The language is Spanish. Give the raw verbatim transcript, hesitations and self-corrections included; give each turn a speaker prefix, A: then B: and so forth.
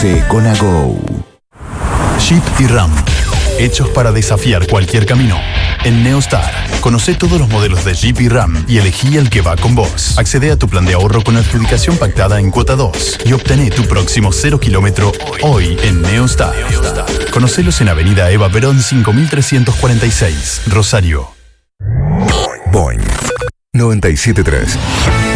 A: Gonna Go. Jeep y Ram, hechos para desafiar cualquier camino. En Neostar, conoce todos los modelos de Jeep y Ram y elegí el que va con vos. Accede a tu plan de ahorro con adjudicación pactada en cuota dos y obtené tu próximo cero kilómetro hoy en Neostar. Conocelos en Avenida Eva Perón cinco mil trescientos cuarenta y seis, Rosario.
B: Boing noventa y siete punto tres.